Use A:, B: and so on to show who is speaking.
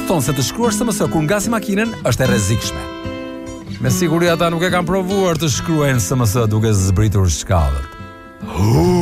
A: thonë se të shkruash SMS kur ngasi makinën është e rrezikshme. Me siguri ata nuk e kanë provuar të shkruajnë SMS duke zbritur shkallët.